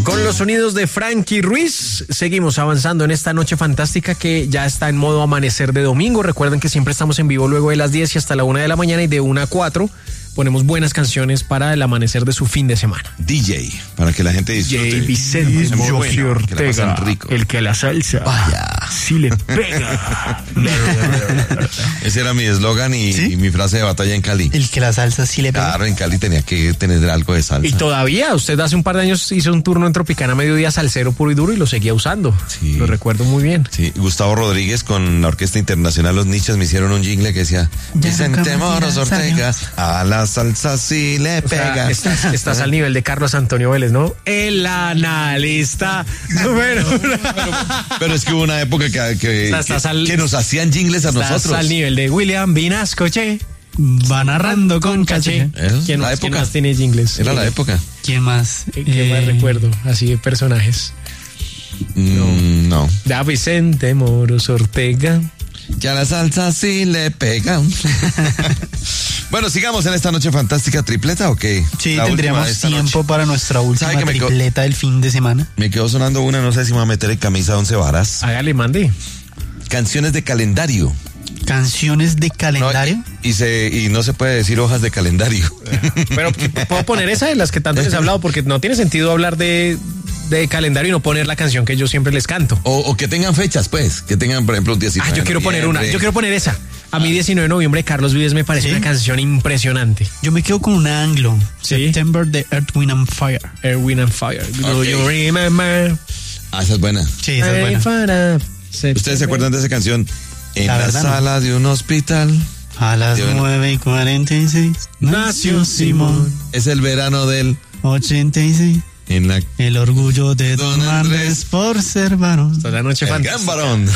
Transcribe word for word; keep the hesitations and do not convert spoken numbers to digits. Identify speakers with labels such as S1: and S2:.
S1: Con los sonidos de Frankie Ruiz, seguimos avanzando en esta noche fantástica que ya está en modo amanecer de domingo. Recuerden que siempre estamos en vivo luego de las diez y hasta la una de la mañana, y de una a cuatro ponemos buenas canciones para el amanecer de su fin de semana.
S2: D J, para que la gente disfrute.
S1: D J Vicente
S2: Jofi Ortega,
S1: rico. El que la salsa
S2: Vaya.
S1: sí le pega.
S2: Ese era mi eslogan y,
S3: ¿Sí?
S2: y mi frase de batalla en Cali.
S3: El que la salsa sí le pega.
S2: Claro, en Cali tenía que tener algo de salsa.
S1: Y todavía, usted hace un par de años hizo un turno en Tropicana Mediodía salsero puro y duro y lo seguía usando.
S2: Sí.
S1: Lo recuerdo muy bien.
S2: Sí, Gustavo Rodríguez con la Orquesta Internacional Los Nichos me hicieron un jingle que decía: Vicente Moros Ortega, a la salsa sí le
S1: O sea,
S2: pega.
S1: estás, estás al nivel de Carlos Antonio Vélez, ¿no? El analista número uno.
S2: Pero, pero es que hubo una época que, que,
S1: O sea, estás
S2: que,
S1: al-
S2: que nos hacían jingles a
S1: Estás
S2: nosotros.
S1: al nivel de William Vinascoche.
S3: Va narrando con caché.
S2: ¿Eh?
S1: ¿Quién
S2: La
S1: más, ¿Quién
S2: época.
S1: más tiene jingles?
S2: Era la época.
S3: ¿Quién más?
S1: ¿Qué, qué más
S3: Eh,
S1: recuerdo? Así de personajes.
S2: Mm, no.
S1: Da Vicente Moros Ortega.
S2: Que a la salsa sí le pega. Bueno, sigamos en esta noche fantástica. ¿Tripleta o qué?
S3: Sí,
S2: La última
S3: tendríamos
S2: de esta
S3: tiempo
S2: noche.
S3: para nuestra última
S2: ¿Sabe que me quedo-
S3: tripleta del fin de semana.
S2: Me quedó sonando una, no sé si me va a meter en camisa de once varas.
S1: Hágale, mande.
S2: Canciones de calendario.
S3: Canciones de
S2: No,
S3: calendario.
S2: y, se, y no se puede decir hojas de calendario.
S1: Pero puedo poner esa de las que tanto les he hablado, porque no tiene sentido hablar de, de calendario y no poner la canción que yo siempre les canto.
S2: O, o que tengan fechas, pues. Que tengan, por ejemplo, un diecinueve
S1: Ah, yo
S2: de
S1: quiero poner una.
S2: noviembre.
S1: Yo quiero poner esa. A mí diecinueve de noviembre de Carlos Vives me parece
S3: ¿Sí?
S1: una canción impresionante.
S3: Yo me quedo con una anglo.
S1: Sí.
S3: September de Earth, Wind and Fire.
S1: Air, Wind and Fire. Do
S2: Ok.
S1: you remember?
S2: Ah, esa es buena.
S3: Sí, esa es buena.
S2: ¿Ustedes se acuerdan de esa canción? En
S3: La
S2: la,
S3: verdad, no.
S2: sala de un hospital.
S3: A las
S2: Yo no-
S3: nueve y cuarenta y seis nació Simón.
S2: Es el verano del.
S3: ochenta y seis.
S2: En la.
S3: El orgullo de
S2: Don
S3: Don
S2: Andrés.
S3: Andrés por ser varón.
S1: Toda la noche
S2: El
S1: fantástica.
S2: gran varón.